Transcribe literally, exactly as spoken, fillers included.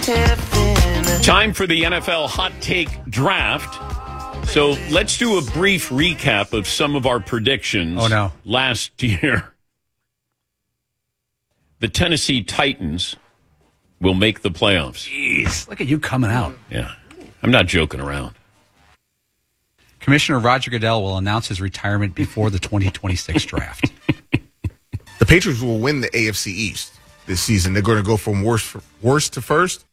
Tiffin. Time for the N F L Hot Take Draft. So let's do a brief recap of some of our predictions oh, no. last year. The Tennessee Titans will make the playoffs. Jeez, look at you coming out. Yeah, I'm not joking around. Commissioner Roger Goodell will announce his retirement before the twenty twenty-six draft. The Patriots will win the A F C East this season. They're going to go from worst worst to first.